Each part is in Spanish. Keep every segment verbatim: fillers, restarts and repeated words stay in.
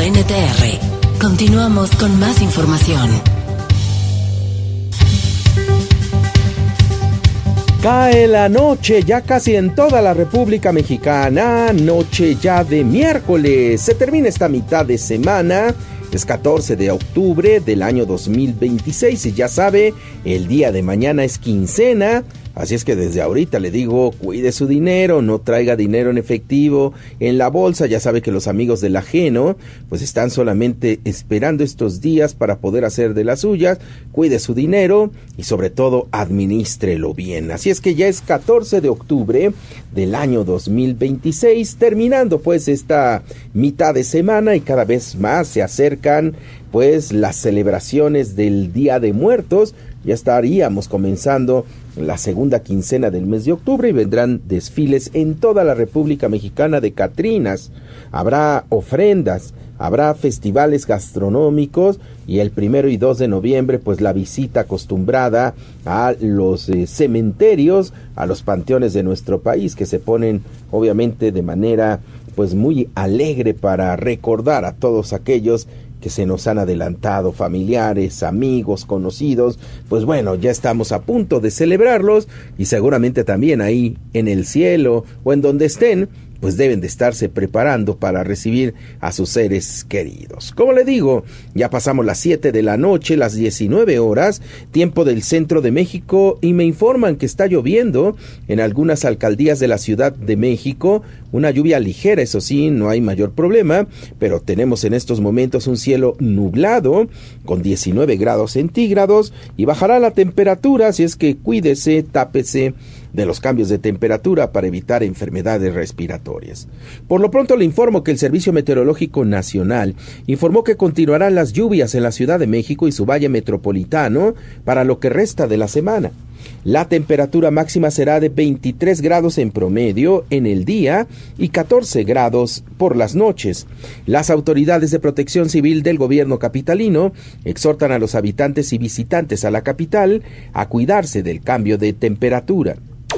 N T R. Continuamos con más información. Cae la noche ya casi en toda la República Mexicana, noche ya de miércoles. Se termina esta mitad de semana, es catorce de octubre del año dos mil veintiséis y ya sabe, el día de mañana es quincena. Así es que desde ahorita le digo, cuide su dinero, no traiga dinero en efectivo en la bolsa. Ya sabe que los amigos del ajeno pues están solamente esperando estos días para poder hacer de las suyas. Cuide su dinero y sobre todo adminístrelo bien. Así es que ya es catorce de octubre del año dos mil veintiséis, terminando pues esta mitad de semana y cada vez más se acercan pues las celebraciones del Día de Muertos. Ya estaríamos comenzando la segunda quincena del mes de octubre y vendrán desfiles en toda la República Mexicana de catrinas. Habrá ofrendas, habrá festivales gastronómicos y el primero y dos de noviembre pues la visita acostumbrada a los eh, cementerios, a los panteones de nuestro país, que se ponen obviamente de manera pues muy alegre para recordar a todos aquellos que se nos han adelantado, familiares, amigos, conocidos. Pues bueno, ya estamos a punto de celebrarlos y seguramente también ahí en el cielo o en donde estén, pues deben de estarse preparando para recibir a sus seres queridos. Como le digo, ya pasamos las siete de la noche, las diecinueve horas, tiempo del centro de México, y me informan que está lloviendo en algunas alcaldías de la Ciudad de México, una lluvia ligera, eso sí, no hay mayor problema, pero tenemos en estos momentos un cielo nublado con diecinueve grados centígrados y bajará la temperatura, así es que cuídese, tápese de los cambios de temperatura para evitar enfermedades respiratorias. Por lo pronto le informo que el Servicio Meteorológico Nacional informó que continuarán las lluvias en la Ciudad de México y su valle metropolitano para lo que resta de la semana. La temperatura máxima será de veintitrés grados en promedio en el día y catorce grados por las noches. Las autoridades de protección civil del gobierno capitalino exhortan a los habitantes y visitantes a la capital a cuidarse del cambio de temperatura.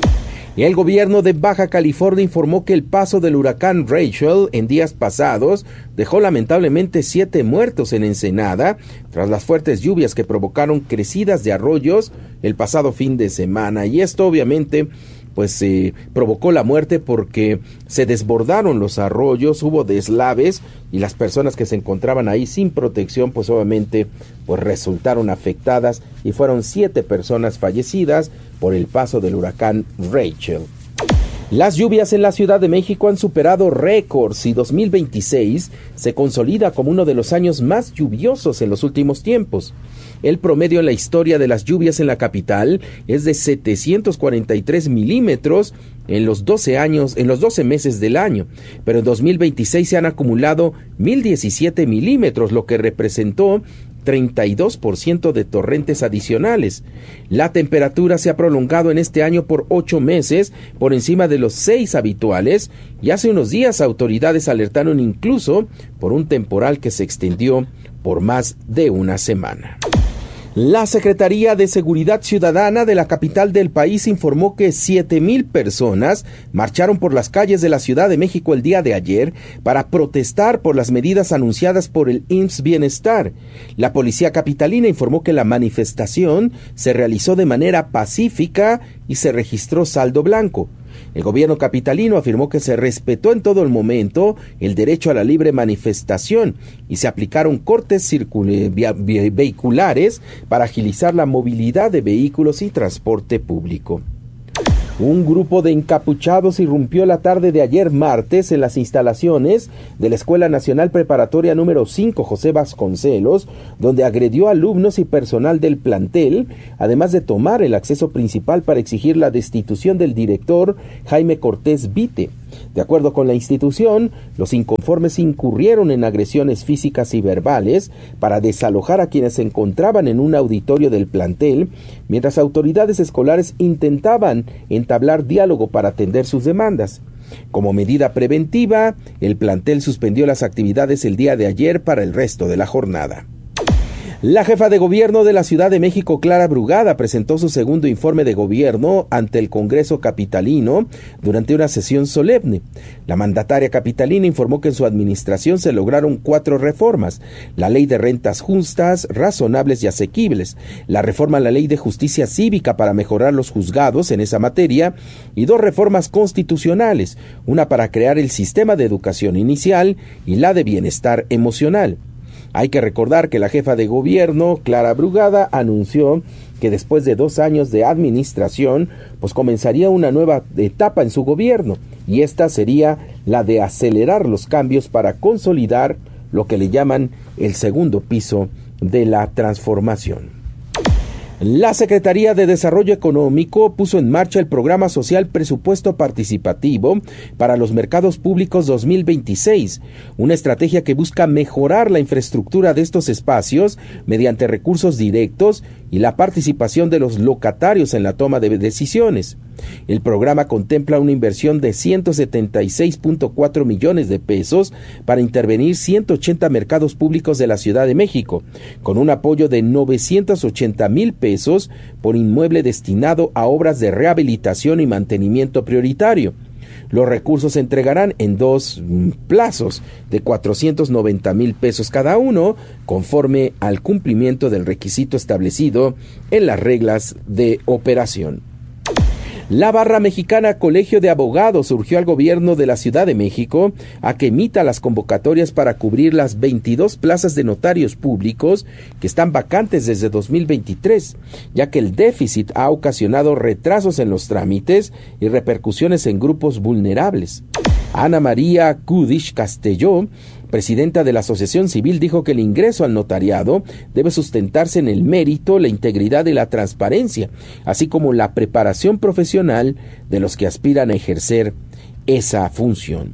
El gobierno de Baja California informó que el paso del huracán Rachel en días pasados dejó lamentablemente siete muertos en Ensenada tras las fuertes lluvias que provocaron crecidas de arroyos el pasado fin de semana. Y esto obviamente pues eh, provocó la muerte porque se desbordaron los arroyos, hubo deslaves y las personas que se encontraban ahí sin protección pues obviamente pues resultaron afectadas y fueron siete personas fallecidas por el paso del huracán Rachel. Las lluvias en la Ciudad de México han superado récords y dos mil veintiséis se consolida como uno de los años más lluviosos en los últimos tiempos. El promedio en la historia de las lluvias en la capital es de setecientos cuarenta y tres milímetros en los doce años, en los doce meses del año, pero en dos mil veintiséis se han acumulado mil diecisiete milímetros, lo que representó treinta y dos por ciento de torrentes adicionales. La temperatura se ha prolongado en este año por ocho meses, por encima de los seis habituales, y hace unos días autoridades alertaron incluso por un temporal que se extendió por más de una semana. La Secretaría de Seguridad Ciudadana de la capital del país informó que siete mil personas marcharon por las calles de la Ciudad de México el día de ayer para protestar por las medidas anunciadas por el I M S S Bienestar. La policía capitalina informó que la manifestación se realizó de manera pacífica y se registró saldo blanco. El gobierno capitalino afirmó que se respetó en todo el momento el derecho a la libre manifestación y se aplicaron cortes circul- vehiculares para agilizar la movilidad de vehículos y transporte público. Un grupo de encapuchados irrumpió la tarde de ayer martes en las instalaciones de la Escuela Nacional Preparatoria número cinco José Vasconcelos, donde agredió a alumnos y personal del plantel, además de tomar el acceso principal para exigir la destitución del director Jaime Cortés Vite. De acuerdo con la institución, los inconformes incurrieron en agresiones físicas y verbales para desalojar a quienes se encontraban en un auditorio del plantel, mientras autoridades escolares intentaban entablar diálogo para atender sus demandas. Como medida preventiva, el plantel suspendió las actividades el día de ayer para el resto de la jornada. La jefa de gobierno de la Ciudad de México, Clara Brugada, presentó su segundo informe de gobierno ante el Congreso capitalino durante una sesión solemne. La mandataria capitalina informó que en su administración se lograron cuatro reformas: la ley de rentas justas, razonables y asequibles, la reforma a la ley de justicia cívica para mejorar los juzgados en esa materia y dos reformas constitucionales, una para crear el sistema de educación inicial y la de bienestar emocional. Hay que recordar que la jefa de gobierno, Clara Brugada, anunció que después de dos años de administración, pues comenzaría una nueva etapa en su gobierno, y esta sería la de acelerar los cambios para consolidar lo que le llaman el segundo piso de la transformación. La Secretaría de Desarrollo Económico puso en marcha el programa social Presupuesto Participativo para los Mercados Públicos dos mil veintiséis, una estrategia que busca mejorar la infraestructura de estos espacios mediante recursos directos y la participación de los locatarios en la toma de decisiones. El programa contempla una inversión de ciento setenta y seis punto cuatro millones de pesos para intervenir ciento ochenta mercados públicos de la Ciudad de México, con un apoyo de novecientos ochenta mil pesos por inmueble destinado a obras de rehabilitación y mantenimiento prioritario. Los recursos se entregarán en dos plazos de cuatrocientos noventa mil pesos cada uno, conforme al cumplimiento del requisito establecido en las reglas de operación. La Barra Mexicana Colegio de Abogados urgió al gobierno de la Ciudad de México a que emita las convocatorias para cubrir las veintidós plazas de notarios públicos que están vacantes desde dos mil veintitrés, ya que el déficit ha ocasionado retrasos en los trámites y repercusiones en grupos vulnerables. Ana María Kudish Castelló, presidenta de la Asociación Civil, dijo que el ingreso al notariado debe sustentarse en el mérito, la integridad y la transparencia, así como la preparación profesional de los que aspiran a ejercer esa función.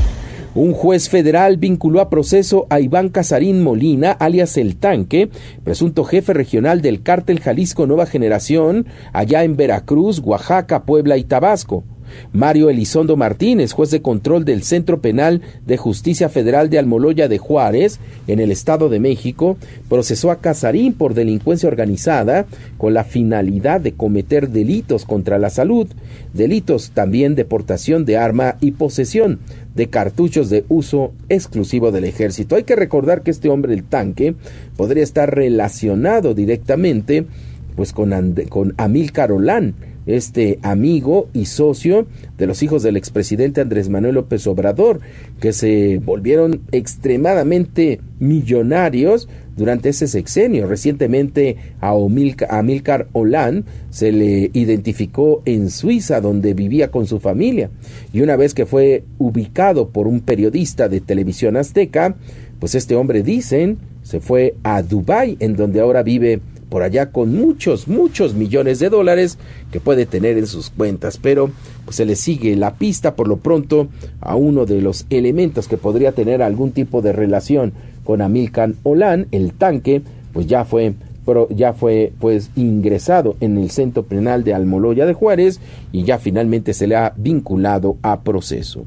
Un juez federal vinculó a proceso a Iván Casarín Molina, alias El Tanque, presunto jefe regional del Cártel Jalisco Nueva Generación, allá en Veracruz, Oaxaca, Puebla y Tabasco. Mario Elizondo Martínez, juez de control del Centro Penal de Justicia Federal de Almoloya de Juárez, en el Estado de México, procesó a Casarín por delincuencia organizada con la finalidad de cometer delitos contra la salud, delitos también de portación de arma y posesión de cartuchos de uso exclusivo del ejército. Hay que recordar que este hombre, El Tanque, podría estar relacionado directamente pues con, And- con Amílcar Olán, este amigo y socio de los hijos del expresidente Andrés Manuel López Obrador, que se volvieron extremadamente millonarios durante ese sexenio. Recientemente a Amílcar Olán se le identificó en Suiza, donde vivía con su familia, y una vez que fue ubicado por un periodista de Televisión Azteca, pues este hombre, dicen, se fue a Dubái, en donde ahora vive por allá con muchos, muchos millones de dólares que puede tener en sus cuentas, pero pues se le sigue la pista por lo pronto a uno de los elementos que podría tener algún tipo de relación con Amílcar Olán. El Tanque, pues ya fue, pero ya fue pues ingresado en el Centro Penal de Almoloya de Juárez y ya finalmente se le ha vinculado a proceso.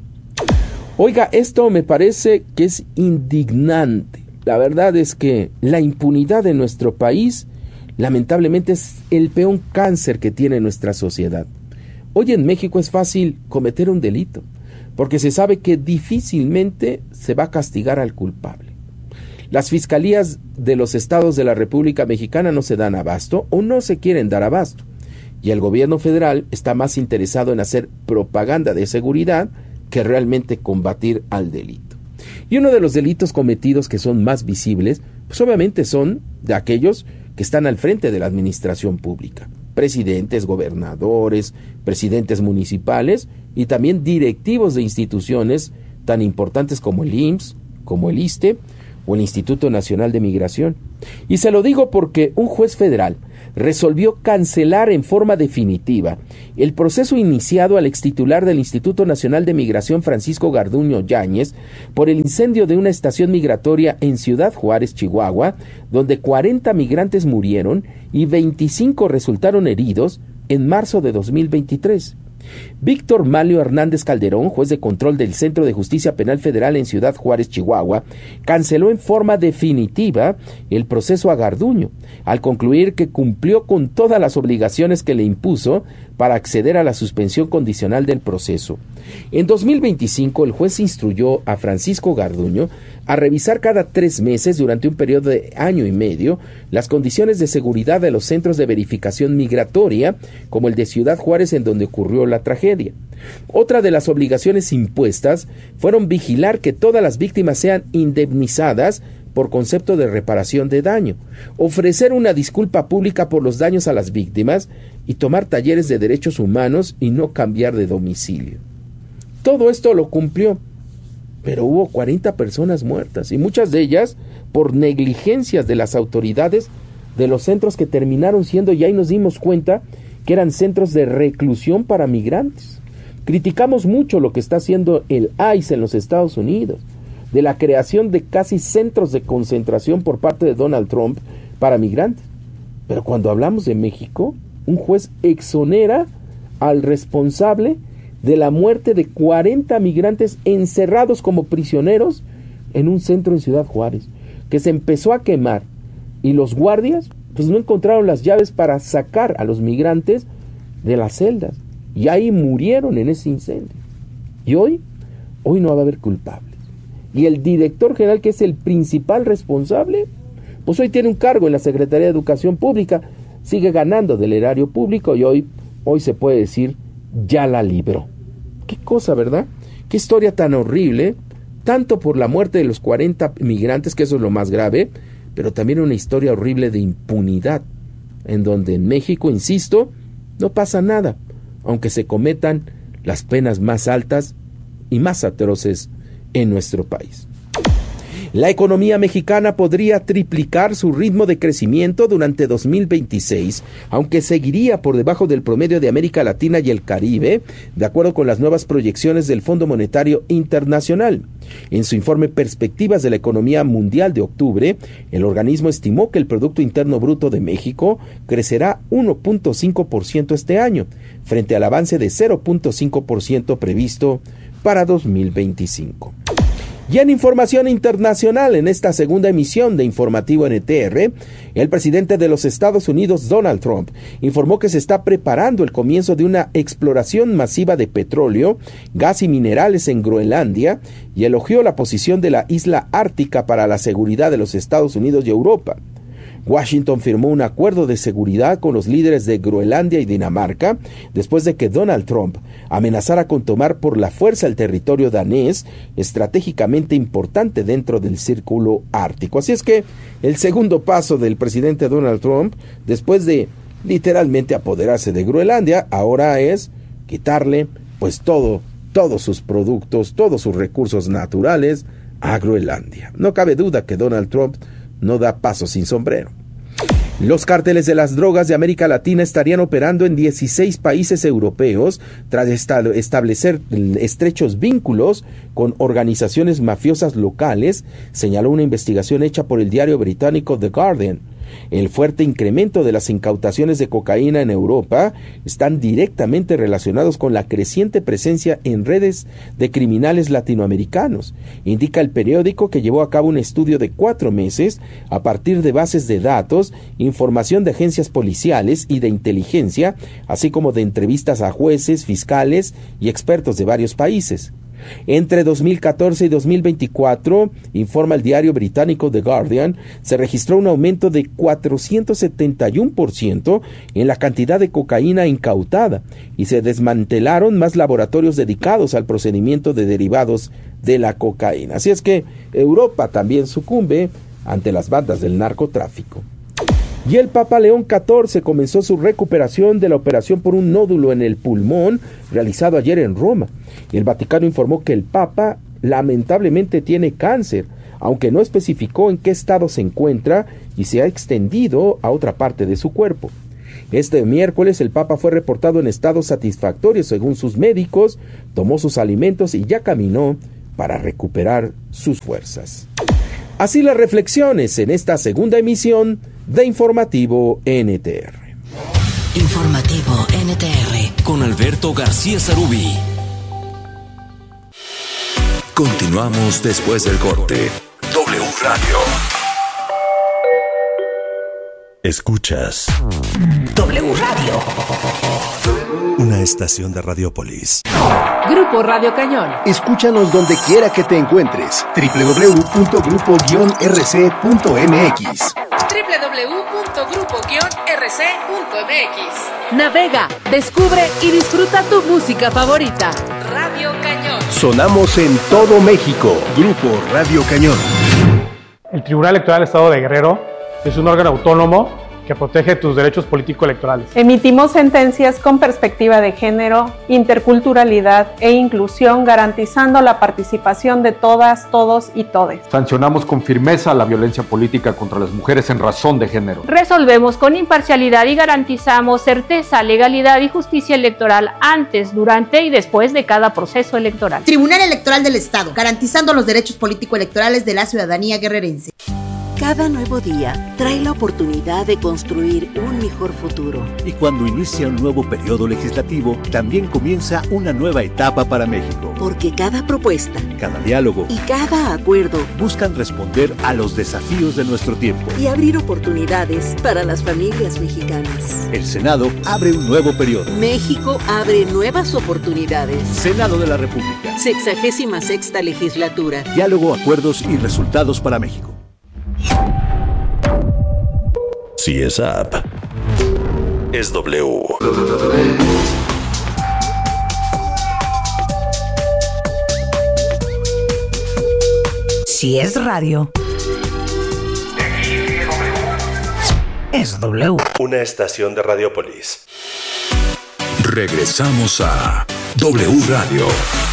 Oiga, esto me parece que es indignante. La verdad es que la impunidad en nuestro país lamentablemente es el peor cáncer que tiene nuestra sociedad. Hoy en México es fácil cometer un delito, porque se sabe que difícilmente se va a castigar al culpable. Las fiscalías de los estados de la República Mexicana no se dan abasto o no se quieren dar abasto, y el gobierno federal está más interesado en hacer propaganda de seguridad que realmente combatir al delito. Y uno de los delitos cometidos que son más visibles, pues obviamente son de aquellos que están al frente de la administración pública, presidentes, gobernadores, presidentes municipales y también directivos de instituciones tan importantes como el I M S S, como el I S S S T E o el Instituto Nacional de Migración. Y se lo digo porque un juez federal resolvió cancelar en forma definitiva el proceso iniciado al extitular del Instituto Nacional de Migración, Francisco Garduño Yáñez, por el incendio de una estación migratoria en Ciudad Juárez, Chihuahua, donde cuarenta migrantes murieron y veinticinco resultaron heridos en marzo de dos mil veintitrés. Víctor Manlio Hernández Calderón, juez de control del Centro de Justicia Penal Federal en Ciudad Juárez, Chihuahua, canceló en forma definitiva el proceso a Garduño, al concluir que cumplió con todas las obligaciones que le impuso para acceder a la suspensión condicional del proceso. En dos mil veinticinco, el juez instruyó a Francisco Garduño a revisar cada tres meses durante un periodo de año y medio las condiciones de seguridad de los centros de verificación migratoria, como el de Ciudad Juárez, en donde ocurrió la tragedia. Otra de las obligaciones impuestas fueron vigilar que todas las víctimas sean indemnizadas por concepto de reparación de daño, ofrecer una disculpa pública por los daños a las víctimas y tomar talleres de derechos humanos y no cambiar de domicilio. Todo esto lo cumplió, pero hubo cuarenta personas muertas y muchas de ellas por negligencias de las autoridades de los centros que terminaron siendo, y ahí nos dimos cuenta que eran centros de reclusión para migrantes. Criticamos mucho lo que está haciendo el I C E en los Estados Unidos, de la creación de casi centros de concentración por parte de Donald Trump para migrantes. Pero cuando hablamos de México, un juez exonera al responsable de la muerte de cuarenta migrantes encerrados como prisioneros en un centro en Ciudad Juárez, que se empezó a quemar, y los guardias pues no encontraron las llaves para sacar a los migrantes de las celdas, y ahí murieron en ese incendio. Y hoy, hoy no va a haber culpables. Y el director general, que es el principal responsable, pues hoy tiene un cargo en la Secretaría de Educación Pública, sigue ganando del erario público y hoy, hoy se puede decir, ya la libró. Qué cosa, ¿verdad? Qué historia tan horrible, tanto por la muerte de los cuarenta migrantes, que eso es lo más grave, pero también una historia horrible de impunidad, en donde en México, insisto, no pasa nada, aunque se cometan las penas más altas y más atroces en nuestro país. La economía mexicana podría triplicar su ritmo de crecimiento durante dos mil veintiséis, aunque seguiría por debajo del promedio de América Latina y el Caribe, de acuerdo con las nuevas proyecciones del Fondo Monetario Internacional. En su informe Perspectivas de la Economía Mundial de octubre, el organismo estimó que el Producto Interno Bruto de México crecerá uno punto cinco por ciento este año, frente al avance de cero punto cinco por ciento previsto para dos mil veinticinco. Y en información internacional, en esta segunda emisión de Informativo N T R, el presidente de los Estados Unidos, Donald Trump, informó que se está preparando el comienzo de una exploración masiva de petróleo, gas y minerales en Groenlandia, y elogió la posición de la isla ártica para la seguridad de los Estados Unidos y Europa. Washington firmó un acuerdo de seguridad con los líderes de Groenlandia y Dinamarca después de que Donald Trump amenazara con tomar por la fuerza el territorio danés, estratégicamente importante dentro del círculo ártico. Así es que el segundo paso del presidente Donald Trump, después de literalmente apoderarse de Groenlandia, ahora es quitarle pues todo, todos sus productos, todos sus recursos naturales a Groenlandia. No cabe duda que Donald Trump no da paso sin sombrero. Los cárteles de las drogas de América Latina estarían operando en dieciséis países europeos tras establecer estrechos vínculos con organizaciones mafiosas locales, señaló una investigación hecha por el diario británico The Guardian. El fuerte incremento de las incautaciones de cocaína en Europa están directamente relacionados con la creciente presencia en redes de criminales latinoamericanos, indica el periódico, que llevó a cabo un estudio de cuatro meses a partir de bases de datos, información de agencias policiales y de inteligencia, así como de entrevistas a jueces, fiscales y expertos de varios países. Entre dos mil catorce y dos mil veinticuatro, informa el diario británico The Guardian, se registró un aumento de cuatrocientos setenta y uno por ciento en la cantidad de cocaína incautada y se desmantelaron más laboratorios dedicados al procedimiento de derivados de la cocaína. Así es que Europa también sucumbe ante las bandas del narcotráfico. Y el Papa León catorce comenzó su recuperación de la operación por un nódulo en el pulmón realizado ayer en Roma. El Vaticano informó que el Papa lamentablemente tiene cáncer, aunque no especificó en qué estado se encuentra y se ha extendido a otra parte de su cuerpo. Este miércoles el Papa fue reportado en estado satisfactorio según sus médicos, tomó sus alimentos y ya caminó para recuperar sus fuerzas. Así las reflexiones en esta segunda emisión de Informativo N T R. Informativo. Grupo N T R. Con Alberto García Sarubí. Continuamos después del corte. W Radio. Escuchas W Radio. Una estación de Radiopolis. Grupo Radio Cañón. Escúchanos donde quiera que te encuentres. doble u doble u doble u punto grupo guion r c punto m x. doble u doble u doble u punto grupo guion r c punto m x. Navega, descubre y disfruta tu música favorita. Radio Cañón. Sonamos en todo México. Grupo Radio Cañón. El Tribunal Electoral del Estado de Guerrero es un órgano autónomo que protege tus derechos político-electorales. Emitimos sentencias con perspectiva de género, interculturalidad e inclusión, garantizando la participación de todas, todos y todes. Sancionamos con firmeza la violencia política contra las mujeres en razón de género. Resolvemos con imparcialidad y garantizamos certeza, legalidad y justicia electoral antes, durante y después de cada proceso electoral. Tribunal Electoral del Estado, garantizando los derechos político-electorales de la ciudadanía guerrerense. Cada nuevo día trae la oportunidad de construir un mejor futuro. Y cuando inicia un nuevo periodo legislativo, también comienza una nueva etapa para México. Porque cada propuesta, cada diálogo y cada acuerdo buscan responder a los desafíos de nuestro tiempo y abrir oportunidades para las familias mexicanas. El Senado abre un nuevo periodo. México abre nuevas oportunidades. Senado de la República. Sexagésima sexta legislatura. Diálogo, acuerdos y resultados para México. Si es app, es W. Si es radio, es W. Una estación de Radiopolis. Regresamos a W Radio.